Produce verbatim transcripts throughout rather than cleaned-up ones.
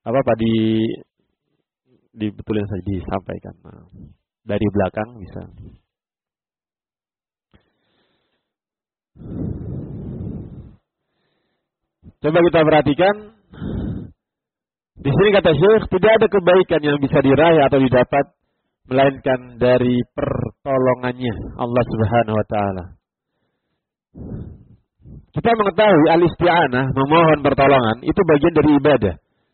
apa-apa di dibetulin saja, disampaikan. Nah, dari belakang bisa. Coba kita perhatikan. Di sini kata Syekh, tidak ada kebaikan yang bisa diraih atau didapat melainkan dari pertolongannya Allah Subhanahu wa taala. Kita mengetahui al-isti'anah, memohon pertolongan, itu bagian dari ibadah.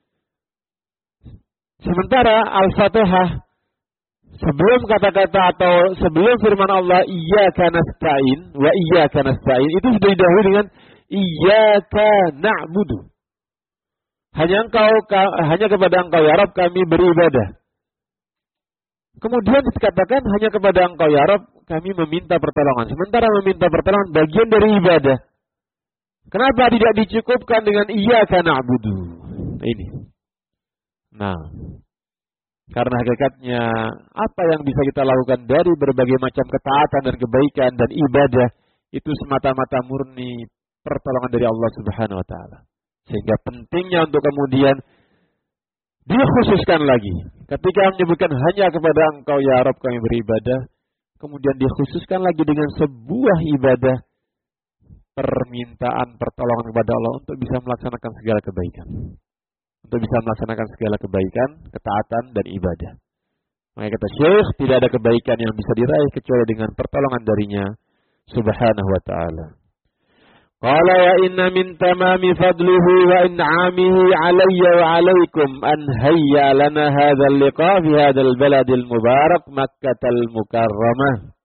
Sementara Al-Fatihah, sebelum kata-kata atau sebelum firman Allah iyyaka nasta'in wa iyyaka nasta'in, itu sudah didahului dengan iyyaka na'budu. Hanya engkau, hanya kepada engkau ya Rabb kami beribadah. Kemudian dikatakan hanya kepada engkau ya Rabb kami meminta pertolongan. Sementara meminta pertolongan bagian dari ibadah. Kenapa tidak dicukupkan dengan iyyaka na'budu? Ini. Nah, karena hakikatnya apa yang bisa kita lakukan dari berbagai macam ketaatan dan kebaikan dan ibadah itu semata-mata murni pertolongan dari Allah Subhanahu wa taala. Sehingga pentingnya untuk kemudian dikhususkan lagi. Ketika menyebutkan hanya kepada engkau ya Rabb kami beribadah, kemudian dikhususkan lagi dengan sebuah ibadah, permintaan pertolongan kepada Allah untuk bisa melaksanakan segala kebaikan. Untuk bisa melaksanakan segala kebaikan, ketaatan dan ibadah. Maka kata Syekh, tidak ada kebaikan yang bisa diraih kecuali dengan pertolongan darinya Subhanahu wa ta'ala. Qala ya inna min tamami fadlihi wa in'amihi alayya wa alaykum an hayya lana hadzal liqa fi hadzal baladil mubarak Makkatal Mukarramah.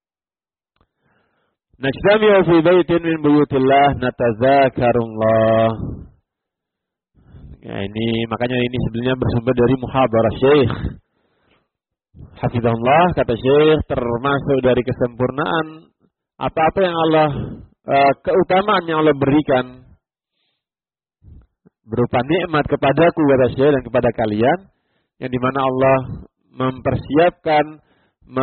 Najtami'u fi baitin min buyutillah natadzakarullah. Ya, ini makanya ini sebenarnya bersumber dari muhadarah Syekh. Hafizahullah, kata Syekh, termasuk dari kesempurnaan apa-apa yang Allah uh, keutamaan yang Allah berikan berupa nikmat kepadaku, kata Syekh, dan kepada kalian, yang dimana Allah mempersiapkan me,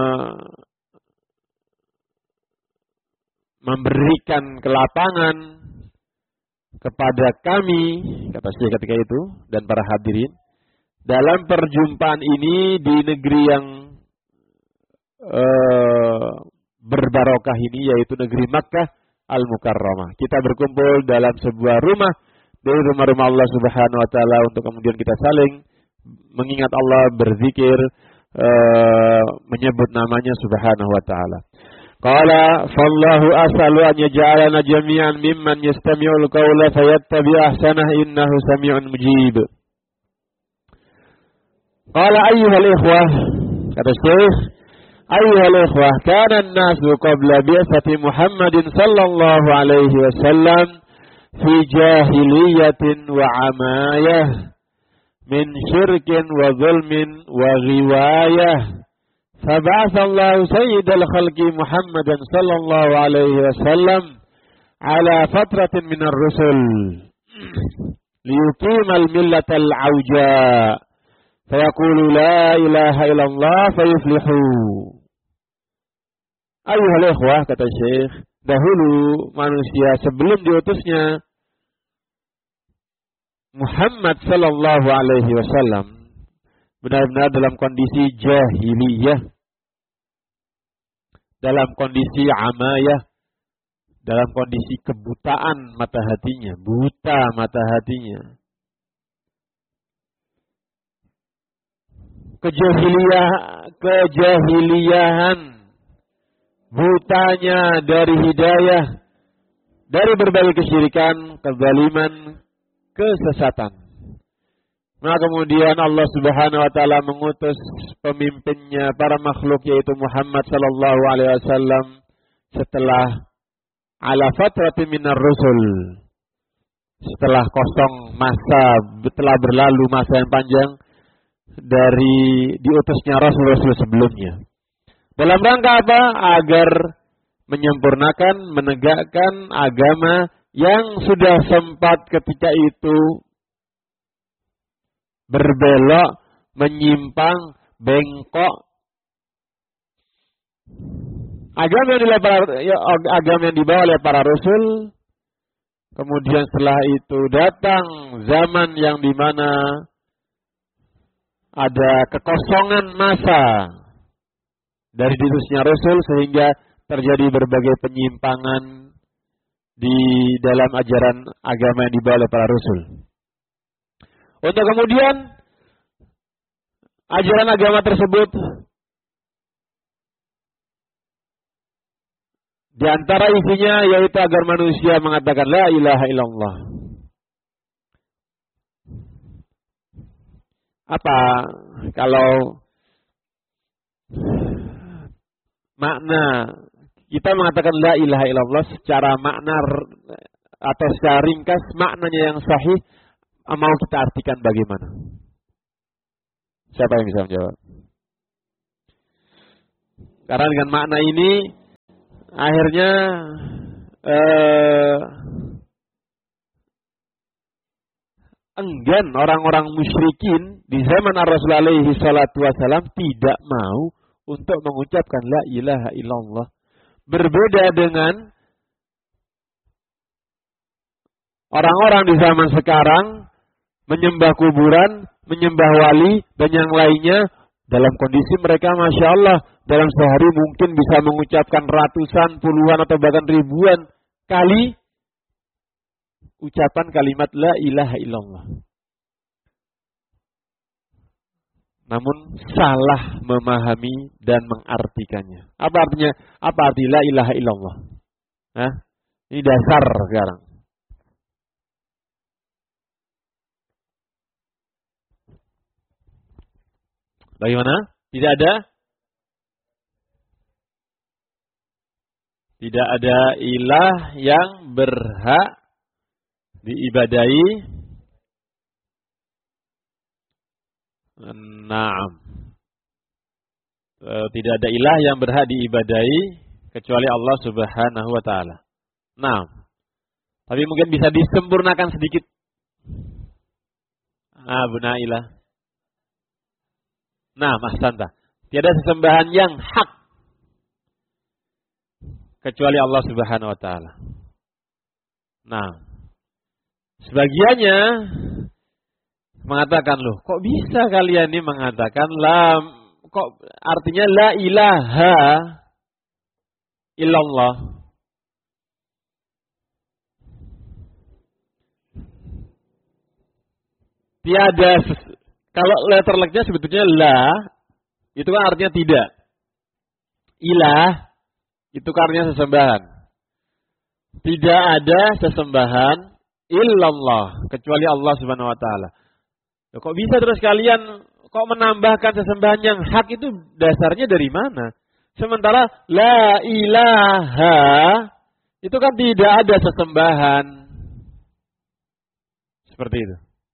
memberikan kelapangan kepada kami, kata Syekh ketika itu, dan para hadirin, dalam perjumpaan ini di negeri yang uh, berbarokah ini, yaitu negeri Makkah Al-Mukarramah. Kita berkumpul dalam sebuah rumah dari rumah-rumah Allah Subhanahu wa taala untuk kemudian kita saling mengingat Allah, berzikir, uh, menyebut namanya Subhanahu wa taala. Qala fallahu as'alu an yaj'alana jami'an mimman yastami'ul qawla fayattabi' ahsanah innahu sami'un mujib. Qala ayyuhal ikhwah, kata Syekh, ayyuhal ikhwah, kana an-nasu qabla bi'tsati Muhammadin sallallahu alaihi wasallam fi jahiliyatin wa amayah min syirkin wa zulmin wa ghiwayah. فبعث الله سيد الخلق محمدا صلى الله عليه وسلم على فترة من الرسل ليقيم الملة العوجاء فيقول لا إله إلا الله فيفلحوا. أيها الإخوة, kata Syekh, dahulu manusia sebelum diutusnya Muhammad sallallahu alaihi wasallam benar-benar dalam kondisi jahiliyah, dalam kondisi amayah, dalam kondisi kebutaan mata hatinya, buta mata hatinya. Kejahiliyah, kejahiliyahan, butanya dari hidayah, dari berbagai kesyirikan, kezaliman, kesesatan. Maka kemudian Allah Subhanahu wa taala mengutus pemimpinnya para makhluk, yaitu Muhammad sallallahu alaihi wasallam, setelah ala fatratin minar rusul, setelah kosong masa, telah berlalu masa yang panjang dari diutusnya rasul-rasul sebelumnya. Dalam rangka apa? Agar menyempurnakan, menegakkan agama yang sudah sempat ketika itu berbelok, menyimpang, bengkok. Agama yang, para, ya, agama yang dibawa oleh para rasul Kemudian setelah itu datang zaman yang dimana ada kekosongan masa dari diutusnya Rasul sehingga terjadi berbagai penyimpangan di dalam ajaran agama yang dibawa oleh para Rasul. Untuk kemudian ajaran agama tersebut di antara isinya yaitu agar manusia mengatakan la ilaha illallah. Apa kalau makna kita mengatakan la ilaha illallah secara makna atau secara ringkas maknanya yang sahih mau kita artikan bagaimana? Siapa yang bisa menjawab? Karena dengan makna ini akhirnya eh, enggan orang-orang musyrikin di zaman Rasul alaihi salatu wasalam tidak mau untuk mengucapkan la ilaha illallah. Berbeda dengan orang-orang di zaman sekarang menyembah kuburan, menyembah wali dan yang lainnya dalam kondisi mereka Masya Allah dalam sehari mungkin bisa mengucapkan ratusan, puluhan atau bahkan ribuan kali ucapan kalimat la ilaha illallah. Namun salah memahami dan mengartikannya. Apa artinya? Apa arti la ilaha illallah? Hah? Ini dasar sekarang. Bagaimana? Tidak ada? Tidak ada ilah yang berhak diibadahi. Naam. Tidak ada ilah yang berhak diibadahi kecuali Allah Subhanahu wa taala. Naam. Tapi mungkin bisa disempurnakan sedikit. Ah, bunailah. Nah, ahsanta. Tiada sesembahan yang hak kecuali Allah Subhanahu wa taala. Nah, sebagiannya mengatakan, loh, kok bisa kalian ini mengatakan la, kok artinya la ilaha illallah. Tiada, kalau letter leknya sebetulnya la, itu kan artinya tidak. Ilah, itu kan artinya sesembahan. Tidak ada sesembahan illallah, kecuali Allah Subhanahu wa taala. Loh, kok bisa terus kalian kok menambahkan sesembahan yang hak itu dasarnya dari mana? Sementara la ilaha itu kan tidak ada sesembahan. Seperti itu.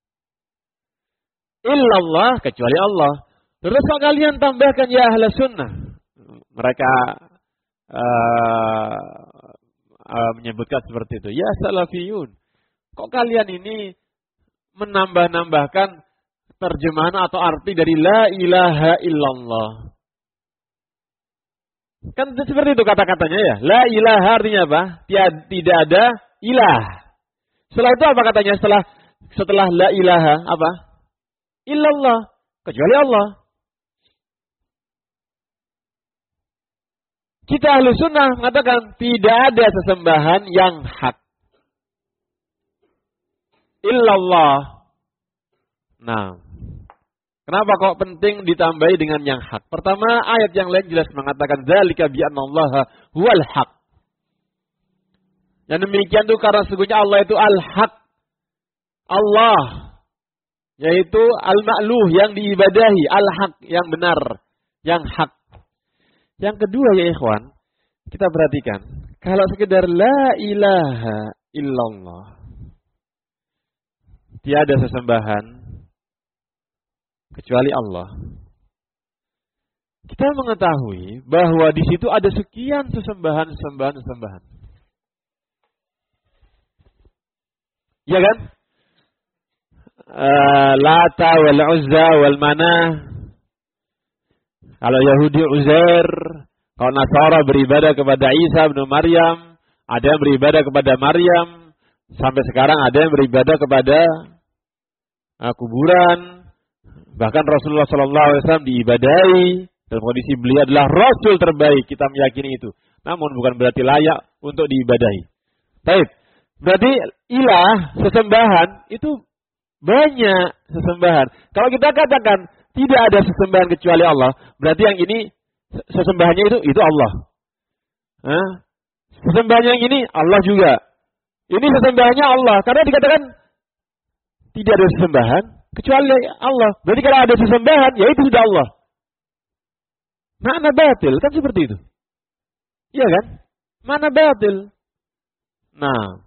Illallah kecuali Allah. Terus kok kalian tambahkan ya ahla sunnah? Mereka uh, uh, menyebutkan seperti itu. Ya salafiyun. Kok kalian ini menambah-nambahkan terjemahan atau arti dari la ilaha illallah. Kan seperti itu kata-katanya ya. La ilaha artinya apa? Tiada, tidak ada ilah. Setelah itu apa katanya? Setelah setelah la ilaha apa? Illallah. Kecuali Allah. Kita ahlu sunnah mengatakan tidak ada sesembahan yang hak. Illallah. Nah, kenapa kok penting ditambahi dengan yang hak? Pertama, ayat yang lain jelas mengatakan dzalika bi annallaha huwal haq. Yang demikian itu karena sesungguhnya Allah itu al-haq. Allah yaitu al-ma'luh yang diibadahi, al-haq yang benar, yang hak. Yang kedua ya ikhwan, kita perhatikan, kalau sekedar la ilaha illallah, tiada sesembahan kecuali Allah. Kita mengetahui bahwa di situ ada sekian sesembahan, sesembahan, sesembahan. Ya kan? Uh, Lata wal Uzza wal Manah. Kalau Yahudi Uzair, kalau Nasara beribadah kepada Isa bin Maryam, ada yang beribadah kepada Maryam, Sampai sekarang ada yang beribadah kepada uh, kuburan. Bahkan Rasulullah Sallallahu Alaihi Wasallam diibadahi dalam kondisi beliau adalah Rasul terbaik. Kita meyakini itu. Namun bukan berarti layak untuk diibadahi. Baik. Berarti ilah, sesembahan itu banyak sesembahan. Kalau kita katakan tidak ada sesembahan kecuali Allah, berarti yang ini sesembahannya itu itu Allah. Hah? Sesembahan yang ini Allah juga. Ini sesembahannya Allah. Karena dikatakan tidak ada sesembahan kecuali Allah. Berarti kalau ada sesembahan, ya itu sudah Allah. Mana batil? Kan seperti itu. Iya kan? Mana batil? Nah.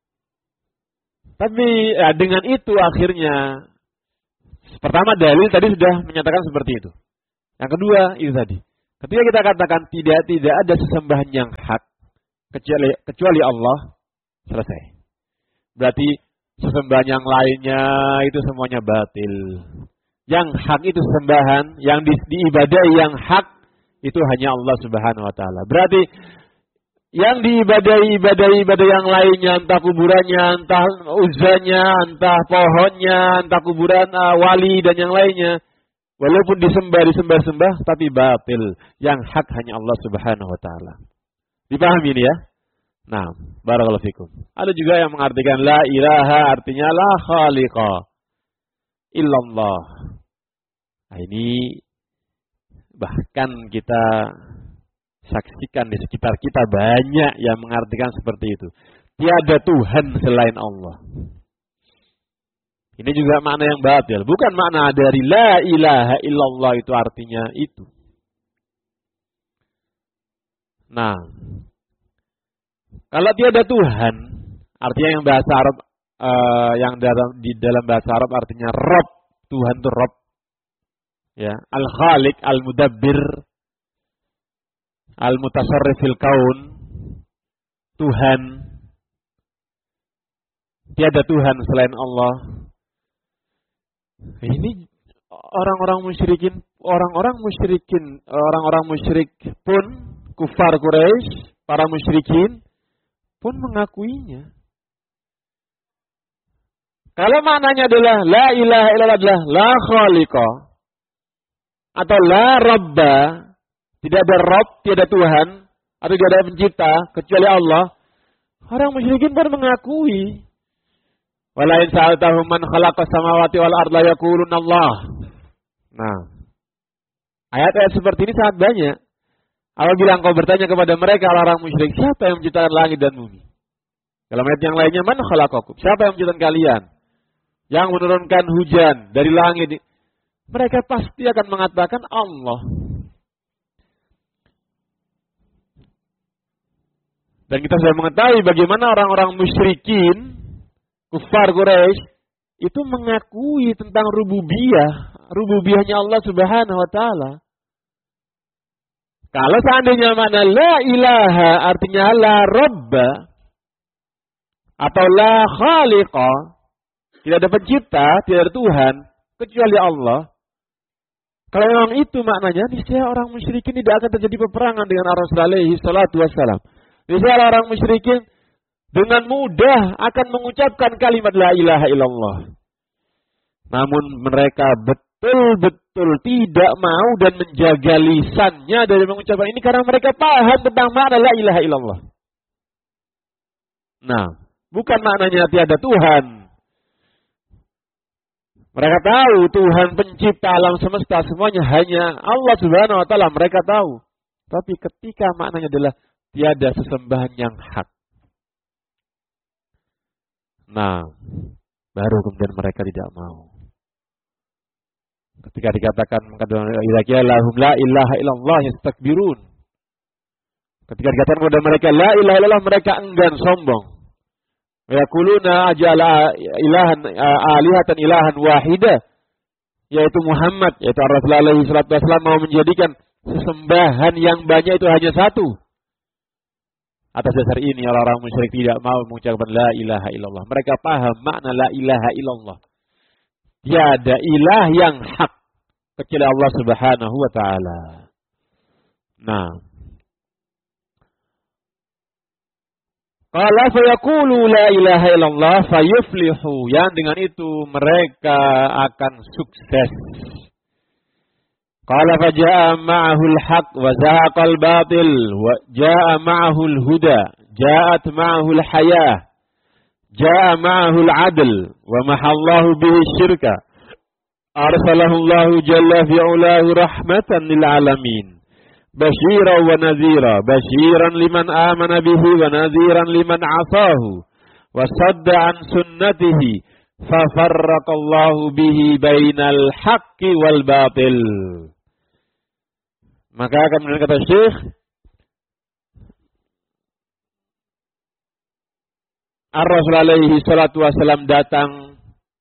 Tapi ya, dengan itu akhirnya. Pertama dalil tadi sudah menyatakan seperti itu. Yang kedua itu tadi. Ketika kita katakan tidak tidak ada sesembahan yang hak. Kecuali, kecuali Allah. Selesai. Berarti sesembahan yang lainnya itu semuanya batil. Yang hak itu sesembahan, yang di, diibadahi yang hak itu hanya Allah Subhanahu wa taala. Berarti yang diibadahi ibadah ibadah yang lainnya, entah kuburannya, entah uzanya, entah pohonnya, entah kuburan uh, wali dan yang lainnya, walaupun disembah disembah sembah tapi batil. Yang hak hanya Allah Subhanahu wa taala. Dipahami ini ya? Nah, barakallahu fikum. Ada juga yang mengartikan la ilaha artinya la khaliqa illallah. Nah, ini bahkan kita saksikan di sekitar kita banyak yang mengartikan seperti itu. Tiada Tuhan selain Allah. Ini juga makna yang batil. Bukan makna dari la ilaha illallah itu artinya itu. Nah, kalau tiada Tuhan, artinya yang bahasa Arab, uh, yang dalam di dalam bahasa Arab artinya Rabb, Tuhan itu Rabb, ya, Al-Khaliq, Al-Mudabbir, Al-Mutasarrif fil Kaun, Tuhan. Tiada Tuhan selain Allah. Ini orang-orang musyrikin, orang-orang musyrikin, orang-orang musyrik pun, kufar Quraisy, para musyrikin pun mengakuinya. Kalau maknanya adalah la ilaha illallah adalah la khaliqa atau la rabba, tidak ada Rabb, tidak ada Tuhan, atau tidak ada pencipta kecuali Allah, orang musyrikin pun mengakui. Wala in sa'altahum man khalaqas samawati wal arda yaqulun Allah. Nah, ayat-ayat seperti ini sangat banyak. Apabila engkau bertanya kepada mereka orang musyrik, siapa yang menciptakan langit dan bumi? Dalam ayat yang lainnya, man khalaqakum? Siapa yang menciptakan kalian? Yang menurunkan hujan dari langit? Mereka pasti akan mengatakan Allah. Dan kita sudah mengetahui bagaimana orang-orang musyrikin, kufar Quraisy, itu mengakui tentang rububiyah, rububiyahnya Allah Subhanahu wa taala. Kalau seandainya makna la ilaha artinya la rabba atau la khaliqa, tidak ada pencipta, tidak ada Tuhan kecuali Allah. Kalau memang itu maknanya, niscaya orang musyrikin tidak akan terjadi peperangan dengan Rasul alaihi salatu wassalam. Niscaya orang musyrikin dengan mudah akan mengucapkan kalimat la ilaha illallah. Namun mereka betul-betul tidak mau dan menjaga lisannya dari mengucapkan ini karena mereka paham tentang makna la ilaha illallah. Nah, bukan maknanya tiada Tuhan. Mereka tahu Tuhan pencipta alam semesta semuanya hanya Allah Subhanahu wa taala, mereka tahu. Tapi ketika maknanya adalah tiada sesembahan yang hak. Nah, baru kemudian mereka tidak mau. Ketika dikatakan idza lahum la ilaha illallah yastakbirun. Ketika dikatakan kepada mereka la ilaha illallah, mereka enggan, sombong. Wa yaquluna ajala ilahan alihatan ilahan wahida, yaitu Muhammad, yaitu Rasulullah alaihi salatu wasallam mau menjadikan sesembahan yang banyak itu hanya satu. Atas dasar ini orang-orang musyrik tidak mau mengucapkan la ilaha illallah. Mereka paham makna la ilaha illallah. Tiada ilah yang hak kecuali Allah Subhanahu wa taala. Nah, Qala fayaqulu la ilaha illallah fayuflihu. Yang dengan itu mereka akan sukses. Qala faja'a ma'ahu al-haq wa zahaqa al-batil wa ja'a ma'ahu al-huda, ja'at ma'ahu al-hayah, ja'a ma'ahu al-'adl wa mahallahu bihi syirka. Arsalahu Allah jalla fi'ulahu rahmatan lil alamin. Basyiran wa nadhira, basyiran liman amana bihi wa nadhiran liman 'asahu wa sadda an sunnatihi fa farraqallahu bihi bainal haqqi wal batil. Maka kemudian kata Syekh, Ar-Rasul alaihi salatu wasallam datang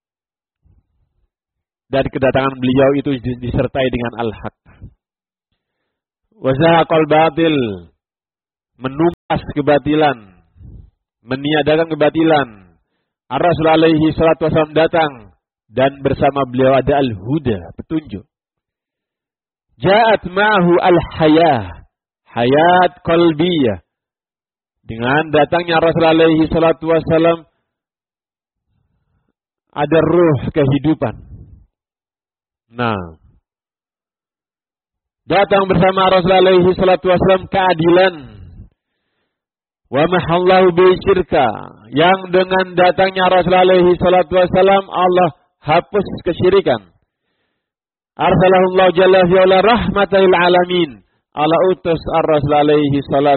dan kedatangan beliau itu disertai dengan al-haq. Wa zahaqal batil, menumpas kebatilan, meniadakan kebatilan. Ar-Rasul alaihi salatu wasallam datang dan bersama beliau ada al-huda, petunjuk. Ja'at ma'ahu al-hayah, hayat qalbiyah. Dengan datangnya Rasul alaihi salatu wasallam ada ruh kehidupan. Nah, datang bersama Rasul alaihi salatu wasallam keadilan. Wa mahallahu bi syirka, yang dengan datangnya Rasul alaihi salatu wasallam Allah hapus kesyirikan. Arsalahu Allah jalla fi'ala rahmatal alamin. Allah utus ar-Rasul alaihi salatu